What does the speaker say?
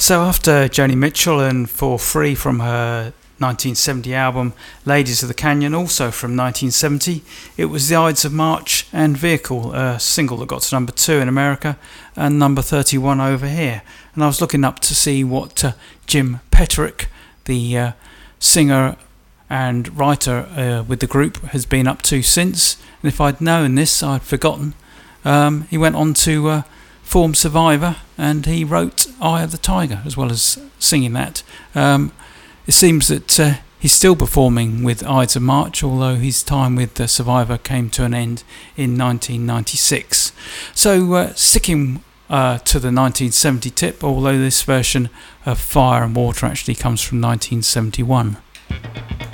So after Joni Mitchell and For Free from her 1970 album Ladies of the Canyon, also from 1970, it was the Ides of March and Vehicle, a single that got to number 2 in America and number 31 over here. And I was looking up to see what Jim Peterick, the singer and writer with the group, has been up to since. And if I'd known this, I'd forgotten. He went on to form Survivor, and he wrote Eye of the Tiger as well as singing that. It seems that he's still performing with Ides of March, although his time with Survivor came to an end in 1996. So sticking to the 1970 tip, although this version of Fire and Water actually comes from 1971.